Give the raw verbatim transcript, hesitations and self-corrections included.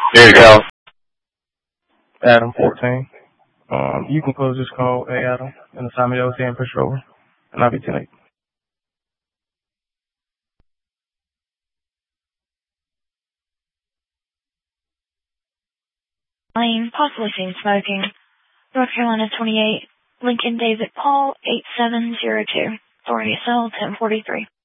There you go. Adam fourteen. Um, you can close this call, hey Adam, and assign me the O T and push it over, and I'll be ten eight. Lane, possibly seen smoking. North Carolina twenty-eight, Lincoln David Paul, eight seven zero two. Authority cell ten forty-three.